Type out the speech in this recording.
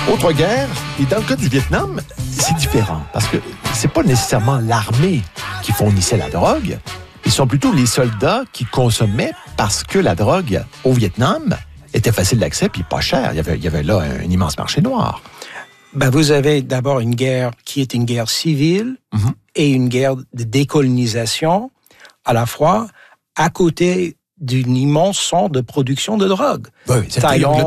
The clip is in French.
Autre guerre, et dans le cas du Vietnam, c'est différent, parce que c'est pas nécessairement l'armée qui fournissait la drogue, ils sont plutôt les soldats qui consommaient parce que la drogue au Vietnam était facile d'accès puis pas cher. Il y avait là un immense marché noir. Ben, vous avez d'abord une guerre qui est une guerre civile et une guerre de décolonisation à la fois, à côté d'une immense centre de production de drogue. Oui, c'est le